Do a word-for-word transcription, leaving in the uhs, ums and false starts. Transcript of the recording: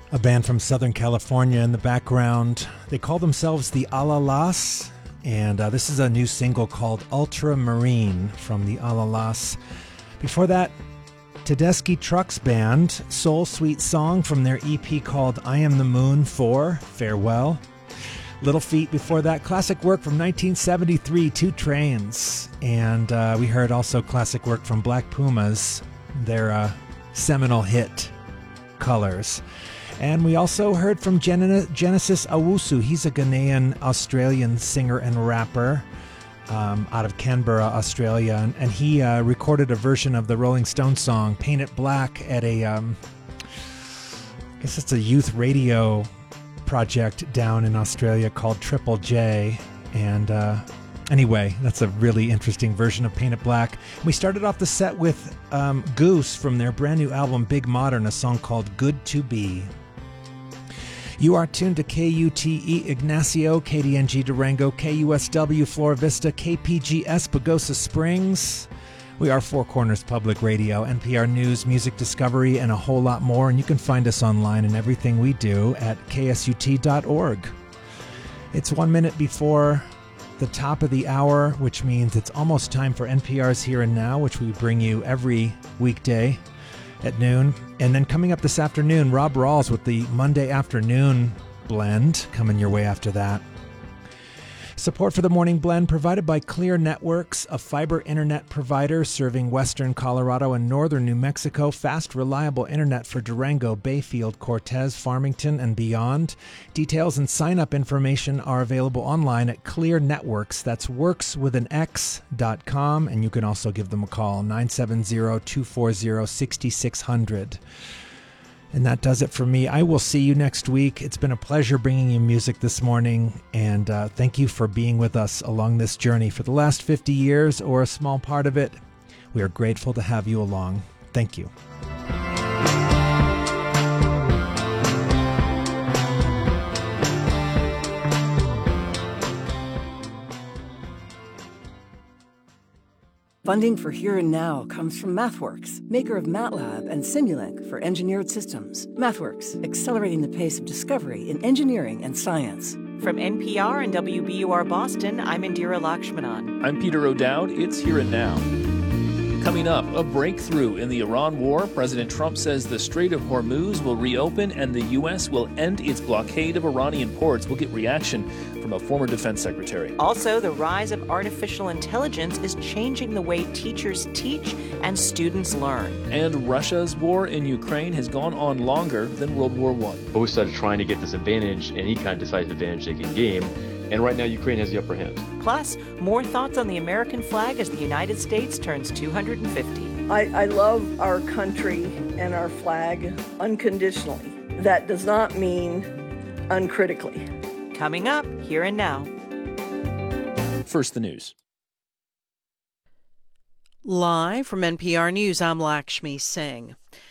A band from Southern California in the background. They call themselves the Alalas, and uh, this is a new single called Ultramarine from the Alalas. Before that, Tedeschi Trucks Band, Soul Sweet Song from their E P called I Am the Moon four, Farewell. Little Feat before that, classic work from nineteen seventy-three, Two Trains. And uh, we heard also classic work from Black Pumas, their uh, seminal hit, Colors. And we also heard from Gen- Genesis Owusu. He's a Ghanaian-Australian singer and rapper um, out of Canberra, Australia. And, and he uh, recorded a version of the Rolling Stones song, Paint It Black, at a, um, I guess it's a youth radio project down in Australia called Triple J. And uh, anyway, that's a really interesting version of Paint It Black. We started off the set with um, Goose from their brand new album Big Modern, a song called Good to Be. You are tuned to K U T E Ignacio, K D N G Durango, K U S W Flora Vista, K P G S Pagosa Springs. We are Four Corners Public Radio, N P R News, Music Discovery, and a whole lot more. And you can find us online and everything we do at K S U T dot org. It's one minute before the top of the hour, which means it's almost time for N P R's Here and Now, which we bring you every weekday at noon. And then coming up this afternoon, Rob Rawls with the Monday afternoon blend coming your way after that. Support for the Morning Blend provided by Clear Networks, a fiber internet provider serving western Colorado and northern New Mexico. Fast, reliable internet for Durango, Bayfield, Cortez, Farmington, and beyond. Details and sign-up information are available online at Clear Networks. That's works with an X dot com, and you can also give them a call, nine seven zero, two four zero, six six zero zero. And that does it for me. I will see you next week. It's been a pleasure bringing you music this morning, and uh, thank you for being with us along this journey for the last fifty years, or a small part of it. We are grateful to have you along. Thank you. Funding for Here and Now comes from MathWorks, maker of MATLAB and Simulink for engineered systems. MathWorks, accelerating the pace of discovery in engineering and science. From N P R and W B U R Boston, I'm Indira Lakshmanan. I'm Peter O'Dowd. It's Here and Now. Coming up, a breakthrough in the Iran war. President Trump says the Strait of Hormuz will reopen and the U S will end its blockade of Iranian ports. We'll get reaction from a former defense secretary. Also, the rise of artificial intelligence is changing the way teachers teach and students learn. And Russia's war in Ukraine has gone on longer than World War One. Both sides are trying to get this advantage, any kind of decisive advantage they can gain. And right now, Ukraine has the upper hand. Plus, more thoughts on the American flag as the United States turns two hundred fifty. I, I love our country and our flag unconditionally. That does not mean uncritically. Coming up, Here and Now. First, the news. Live from N P R News, I'm Lakshmi Singh.